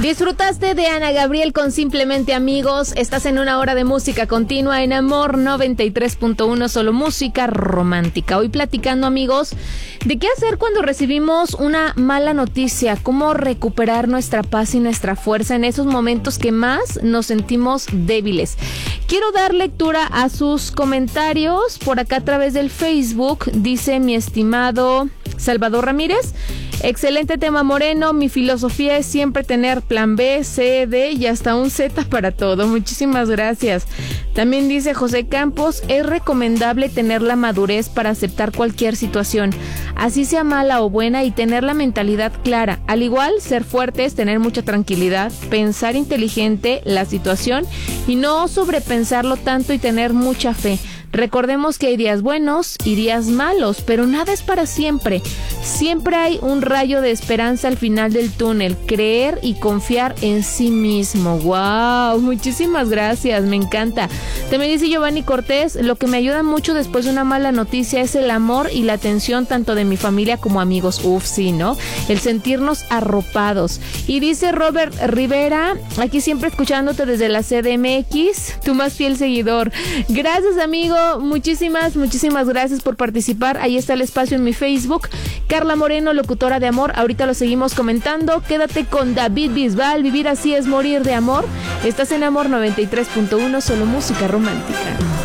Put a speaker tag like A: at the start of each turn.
A: Disfrutaste de Ana Gabriel con Simplemente Amigos. Estás en una hora de música continua en Amor 93.1, solo música romántica. Hoy platicando, amigos, de qué hacer cuando recibimos una mala noticia, cómo recuperar nuestra paz y nuestra fuerza en esos momentos que más nos sentimos débiles. Quiero dar lectura a sus comentarios por acá a través del Facebook. Dice mi estimado Salvador Ramírez: excelente tema, Moreno. Mi filosofía es siempre tener plan B, C, D y hasta un Z para todo. Muchísimas gracias. También dice José Campos: es recomendable tener la madurez para aceptar cualquier situación, así sea mala o buena, y tener la mentalidad clara. Al igual, ser fuertes, tener mucha tranquilidad, pensar inteligente la situación y no sobrepensarlo tanto y tener mucha fe. Recordemos que hay días buenos y días malos, pero nada es para siempre. Siempre hay un rayo de esperanza al final del túnel. Creer y confiar en sí mismo. ¡Wow! Muchísimas gracias, me encanta. También dice Giovanni Cortés: lo que me ayuda mucho después de una mala noticia es el amor y la atención tanto de mi familia como amigos. Uf, sí, ¿no? El sentirnos arropados. Y dice Robert Rivera: aquí siempre escuchándote desde la CDMX, tu más fiel seguidor. Gracias, amigo. Muchísimas gracias por participar. Ahí está el espacio en mi Facebook. Carla Moreno, locutora de amor. Ahorita lo seguimos comentando. Quédate con David Bisbal. Vivir así es morir de amor. Estás en Amor 93.1, solo música romántica.